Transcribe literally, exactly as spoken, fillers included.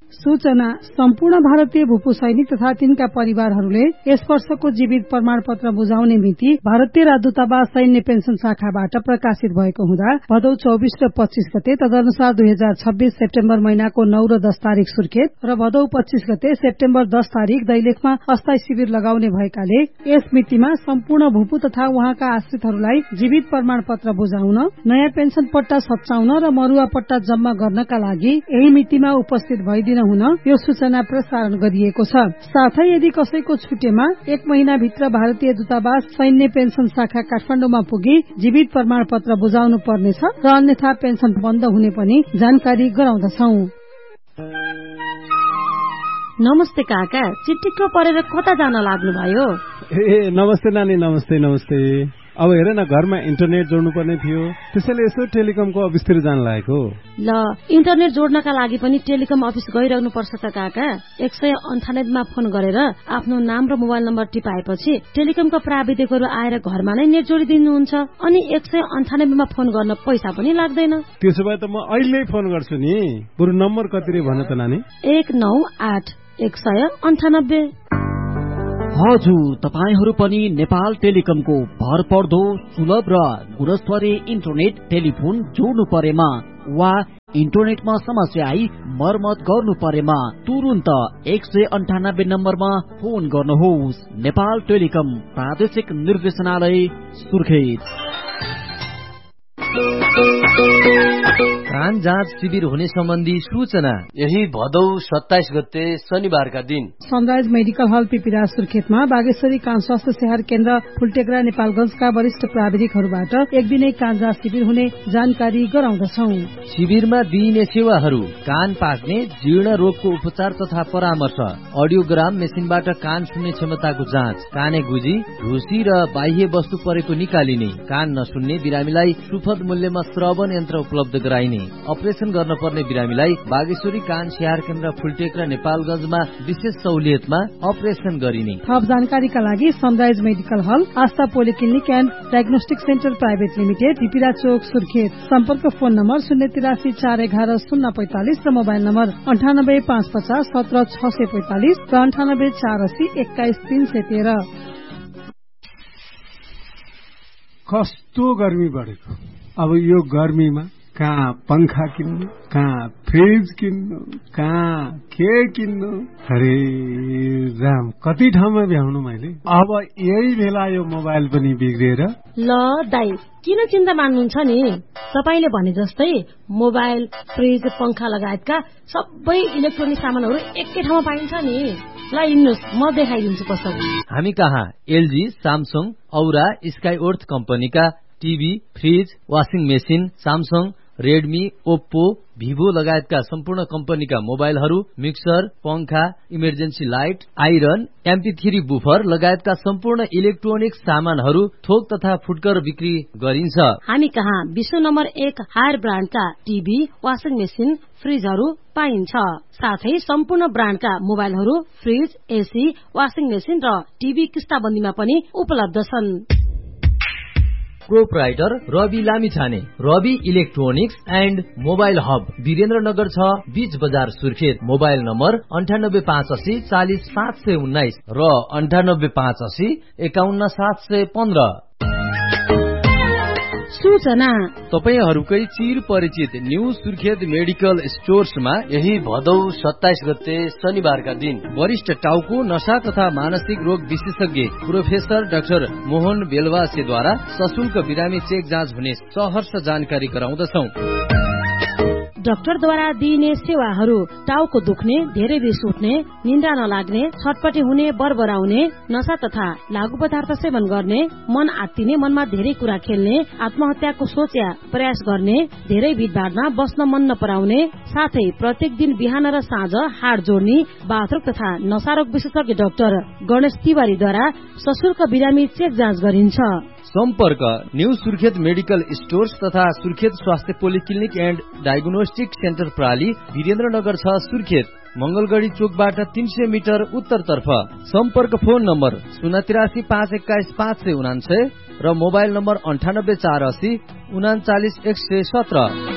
सूचना सम्पूर्ण भारतीय भूपू सैनिक तथा तिनका परिवारहरूले यस वर्षको जीवित प्रमाण पत्र बुझाउने मिति भारतीय राजदूतावास सैन्य पेन्सन शाखाबाट प्रकाशित भएको हुँदा भदौ चौबिस र पच्चीस गते तदनुसार दुई हजार छब्बीस सेप्टेम्बर महिनाको नौ र दस तारिक सुर्खेत र भदौ पच्चीस गते सेप्टेम्बर दस तारिक दैलेखमा अस्थायी शिविर लगाउने भएकाले यस मितिमा सम्पूर्ण भूपू तथा उहाँका आश्रितहरूलाई जीवित प्रमाण पत्र बुझाउन, नयाँ पेन्सन पट्टा सच्याउन र मरुवा पट्टा जम्मा गर्नका लागि यही मितिमा उपस्थित भइदिन हुन यो सूचना प्रसारण गरिएको छ। साथै यदि कसैको छुटेमा एक महिना भित्र भारतीय दूतावास सैन्य पेन्सन शाखा काठमाडौँमा पुगी जीवित प्रमाण पत्र बुझाउनु पर्नेछ र अन्यथा पेन्सन बन्द हुने पनि जानकारी गराउँदछौ। नमस्ते काका, चिटिक्क परेर कता जान लाग्नुभयो? ए नमस्ते नानी, नमस्ते नमस्ते। अब हेर न, घरमा इन्टरनेट जोड्नु पर्ने थियो, त्यसैले यसो टेलिकमको अफिसतिर जान लागेको। ल, इन्टरनेट जोड्नका लागि पनि टेलिकम अफिस गइरहनु पर्छ त काका। एक सय अन्ठानब्बेमा फोन गरेर आफ्नो नाम र मोबाइल नम्बर टिपाएपछि टेलिकमका प्राविधिकहरू आएर घरमा नै नेट जोडिदिनुहुन्छ। अनि एक सय अन्ठानब्बेमा फोन गर्न पैसा पनि लाग्दैन। त्यसो भए त म अहिले फोन गर्छु नि। बरु नम्बर कति रे भन त नानी? एक नौ आठ एक सय अन्ठानब्बे। हजुर, तपाईहरू पनि नेपाल टेलिकमको भरपर्दो सुलभ र गुणस्तरीय इन्टरनेट टेलिफोन जोड्नु परेमा वा इन्टरनेटमा समस्या आई मर्मत गर्नु परेमा तुरुन्त एक सय अन्ठानब्बे नम्बरमा फोन गर्नुहोस्। नेपाल टेलिकम प्रादेशिक निर्देशनालय सुर्खेत। कान जाँच शिविर हुने सम्बन्धी सूचना यही भदौ सत्ताइस गते शनिबारका दिन सनराइज मेडिकल हल पिपिरा सुर्खेतमा बागेश्वरी कान स्वास्थ्य सेवा केन्द्र फुलटेक्रा नेपालगंजका वरिष्ठ प्राविधिकहरूबाट एक दिनै कान जाँच शिविर हुने जानकारी गराउँदछौ। शिविरमा दिइने सेवाहरू कान पाक्ने, जीर्ण रोगको उपचार तथा परामर्श, अडियोग्राम मेसिनबाट कान सुन्ने क्षमताको जाँच, काने गुजी, ढुसी र बाह्य वस्तु परेको निकालिने, कान नसुन्ने बिरामीलाई सुपथ मूल्यमा श्रवण यन्त्र उपलब्ध गराइने, अपरेसन गर्न पर्ने बिरामीलाई बागेश्वरी कान स्याहार केन्द्र फुलटेक्रा नेपालगंजमा विशेष सहुलियतमा अपरेसन गरिने। थप जानकारीका लागि sunrise medical hall, Astha polyclinic and diagnostic centre private limited, पिपिरा चोक, सुर्खेत। सम्पर्क फोन नम्बर शून्य तिरासी चार एघार शून्य पैंतालिस र मोबाइल नम्बर अन्ठानब्बे पाँच पचास सत्र छ सय पैंतालिस र अन्ठानब्बे चार अस्सी एक्काइस तीन सय तेह्र। कस्तो गर्मी बढेको। अब यो गर्मीमा कहाँ पंखा किन्नु, कहाँ फ्रिज किन्नु, कहाँ के किन्नु, अरे राम, कति ठाउँमा भ्याउनु मैले। अब यही बेला यो मोबाइल पनि बिग्रिएर। ल दाइ, किन चिन्ता मान्नुहुन्छ नि? तपाईले भने जस्तै मोबाइल, फ्रिज, पंखा लगायतका सबै इलेक्ट्रोनिक सामानहरू एकै ठाउँमा पाइन्छ नि। ल हिँड्नुहोस्, म देखाइदिन्छु कसरी। हामी कहाँ एलजी, सामसङ, औरा, स्काई अर्थ कम्पनीका TV, fridge, washing machine, Samsung, Redmi, Oppo, Vivo लगायतका सम्पूर्ण कम्पनीका मोबाइलहरू, मिक्सर, पंखा, emergency light, iron, MP three buffer लगायतका सम्पूर्ण इलेक्ट्रोनिक सामानहरू थोक तथा फुटकर बिक्री गरिन्छ। हामी कहाँ विश्व नम्बर एक हायर ब्रान्डका टिभी, वाशिङ मेसिन, फ्रिजहरू पाइन्छ। साथै सम्पूर्ण ब्रान्डका मोबाइलहरू, फ्रिज, एसी, वाशिङ मेसिन र टिभी किस्ताबन्दीमा पनि उपलब्ध छन्। Proprietor Rabi Lamichhane, Rabi electronics and mobile hub, Birendranagar छ, बीच बजार, सुर्खेत। मोबाइल नम्बर अन्ठानब्बे पाँच अस्सी चालिस पाँच सय उन्नाइस र अन्ठानब्बे पाँच अस्सी एकाउन्न सात सय पन्ध्र। सूचना तपाईहरूकै चिर परिचित न्यू सुर्खेत मेडिकल स्टोर्समा यही भदौ सत्ताइस गते शनिबारका दिन वरिष्ठ टाउको, नशा तथा मानसिक रोग विशेषज्ञ प्रोफेसर डाक्टर मोहन बेलवासेद्वारा सशुल्क बिरामी चेक जाँच हुने सहर्ष जानकारी गराउँदछौ। डाक्टरद्वारा दिइने सेवाहरू टाउको दुख्ने, धेरै रिस उठ्ने, निन्द्रा नलाग्ने, छटपटी हुने, बरबराउने, नशा तथा लागू पदार्थ सेवन गर्ने, मन आत्तिने, मनमा धेरै कुरा खेल्ने, आत्महत्याको सोच या प्रयास गर्ने, धेरै भिडभाडमा बस्न मन नपराउने, साथै प्रत्येक दिन बिहान र साँझ हाड जोड्ने, बाथरुम तथा नशारोग विशेषज्ञ डाक्टर गणेश तिवारीद्वारा सशुल्क बिरामी चेक जाँच गरिन्छ। सम्पर्क न्यू सुर्खेत मेडिकल स्टोर्स तथा सुर्खेत स्वास्थ्य polyclinic and diagnostic centre प्राली, Birendranagar छ, सुर्खेत। मंगलगढ़ी चोकबाट तीन सय मिटर उत्तरतर्फ। सम्पर्क फोन नम्बर शून्य तिरासी पाँच एक्काइस पाँच सय उनान्सय र मोबाइल नम्बर अन्ठानब्बे चार अस्सी उनाचालिस एक सय सत्र।